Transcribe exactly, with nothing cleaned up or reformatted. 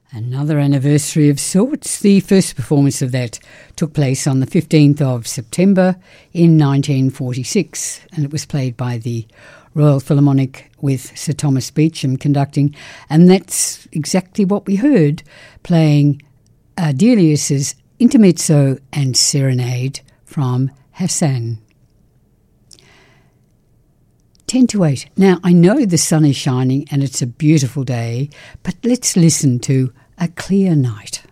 Another anniversary of sorts. The first performance of that took place on the fifteenth of September in nineteen forty-six, and it was played by the Royal Philharmonic with Sir Thomas Beecham conducting, and that's exactly what we heard, playing uh, Delius's Intermezzo and Serenade from Hassan. ten to eight. Now, I know the sun is shining and it's a beautiful day, but let's listen to A Clear Night.